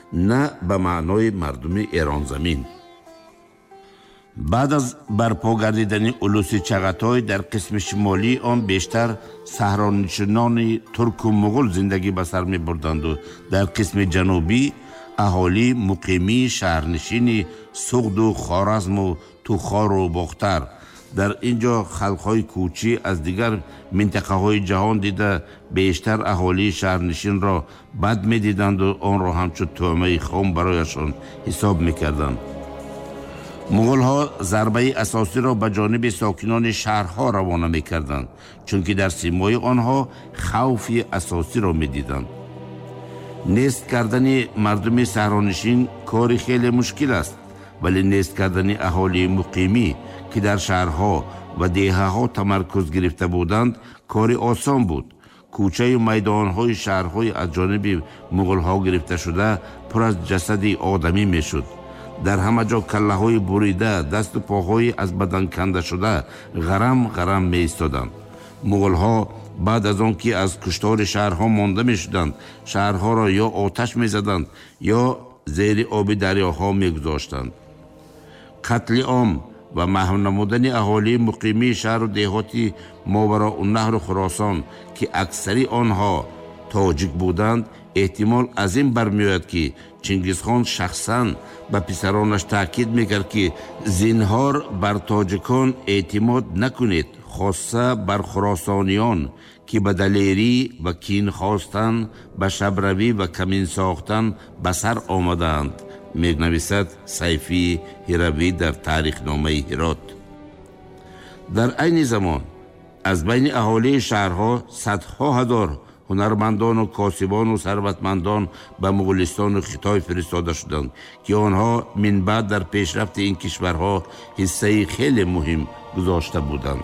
نه به معنای مردم ایران زمین. بعد از برپا گردیدن اولوس چغاتای در قسم شمالی آن بیشتر صحرانشینان ترک و مغول زندگی به سر می بردند و در قسم جنوبی اهالی مقیمی شهرنشین سغد و خوارزم و توخار و باختر. در اینجا خلقهای کوچی از دیگر منطقه های جهان دیده بیشتر اهالی شهرنشین را بد می دیدند و آن را همچون طعمه خام برایشان حساب می کردند. مغول ها ضربه اساسی را به جانب ساکنان شهرها روانه می کردند چون که در سیمای آنها خوفی اساسی را می دیدند. نیست کردن مردم صحرانشین کاری خیلی مشکل است، ولی نیست کردن اهالی مقیمی که در شهرها و دیهه ها تمرکز گرفته بودند کاری آسان بود. کوچه و میدان های شهرهای از جانب مغول ها گرفته شده پر از جسد آدمی می شد. در همه جا کله های بریده، دست و پاهای از بدن کنده شده غرم می ایستادند. مغول ها بعد از آن که از کشتار شهرها مانده می شدند، شهرها را یا آتش می زدند یا زیر آب دریاها می گذاشتند. قتل عام و محو نمودن اهالی مقیمی شهر و دیهاتی ماوراءالنهر و خراسان که اکثری آنها تاجیک بودند احتمال از این برمیآید که چنگیزخان شخصاً به پسرانش تاکید میکرد که زینهار بر تاجیکان اعتماد نکنید، خاصه بر خراسانیان که به دلیری و کین خواستن، به شبروی و کمین ساختن به سر آمدند. می‌نویسد سیفی هروی در تاریخ نامه هرات. در عین زمان از بین اهالی شهرها صدها هزار هنرمندان و کاسبان و ثروتمندان به مغولستان و خطای فرستاده شدند که آنها من بعد در پیشرفت این کشورها حصه خیلی مهم گذاشته بودند.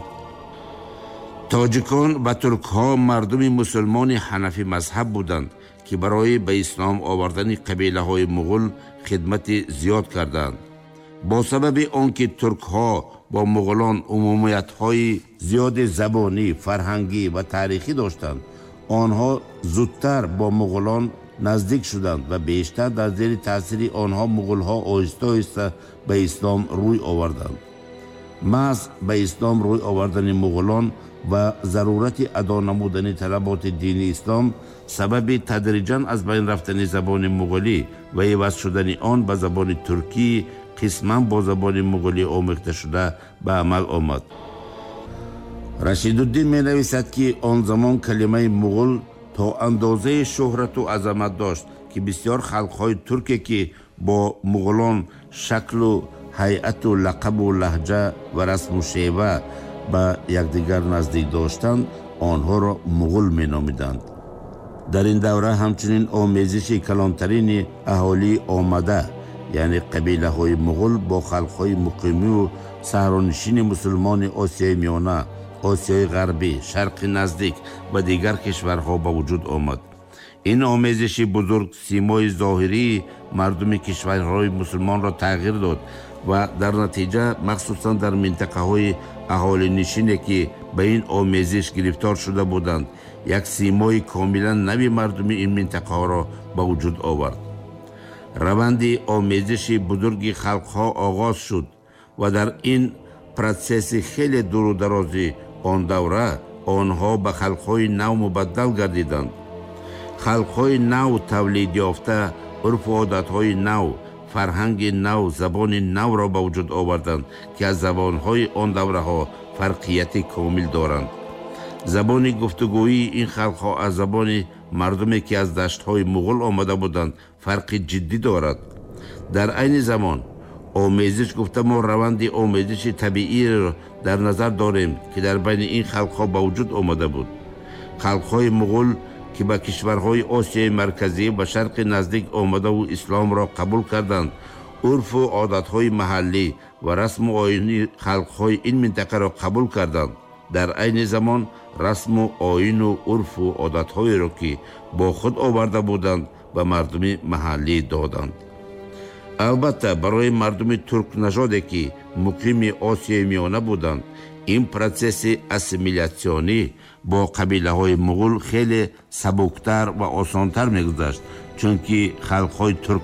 تاجیکان و ترک ها مردم مسلمان حنفی مذهب بودند که برای به اسلام آوردن قبیله های مغول خدمت زیاد کردند. با سبب آنکه ترک ها با مغولان عمومیت های زیاد زبانی، فرهنگی و تاریخی داشتند، آنها زودتر با مغولان نزدیک شدند و بیشتر در زیر تاثیر آنها مغول ها آهسته آهسته به اسلام روی آوردند. محض به اسلام روی آوردن مغولان و ضرورت ادا نمودن طلبات دین اسلام سبب تدریجاً از بین رفتن زبان مغولی و عوض شدن آن به زبان ترکی قسماً با زبان مغولی آمیخته شده به عمل آمد. رشیدالدین می نویسد که آن زمان کلمه مغول تا اندازه شهرت و عظمت داشت که بسیار خلقهای ترکی که با مغولان شکل و هیئت و لقب و لهجه و رسم و شیوه به یکدیگر نزدیک داشتند آنها را مغول می نامیدند. در این دوره همچنین آمیزش کلانترین اهالی آمده یعنی قبیله های مغول با خلق های مقیمی و صحرانشین مسلمان آسیای میانه، آسیای غربی، شرق نزدیک و دیگر کشورها به وجود آمد. این آمیزش بزرگ سیمای ظاهری مردم کشورهای مسلمان را تغییر داد و در نتیجه مخصوصا در منطقه های اهالی نشینی که به این آمیزش گرفتار شده بودند یک سیمای کاملا نوی مردم این منطقه ها را به وجود آورد. روند آمیزش بزرگ خلق ها آغاز شد و در این پروسس خیلی دور و درازی آن دوره آنها به خلق های نو مبدل گردیدند. خلق های نو تولید یافته عرف و عادت های نو، فرهنگ نو، زبان نو را به وجود آوردند که از زبان های آن دوره ها فرقیت کامل دارند. زبان گفتگویی این خلق ها از زبان مردمی که از دشت های مغول آمده بودند فرق جدی دارد. در عین زمان آمیزش گفته ما روند آمیزش طبیعی را در نظر داریم که در بین این خلق ها به وجود آمده بود. خلق های مغول که به کشورهای آسیای مرکزی و شرق نزدیک آمده و اسلام را قبول کردند، عرف و عادتهای محلی و رسم و آیین خلقهای این منطقه را قبول کردند. در عین زمان رسم و آیین و عرف و عادتهای را که با خود آورده بودند به مردم محلی دادند. البته برای مردم ترک نژادی که مقیم آسیای میانه بودند این پروسس اسیمیلاسیونی با قبیله های مغول خیلی سبکتر و آسانتر میگذشت چون که خلق های ترک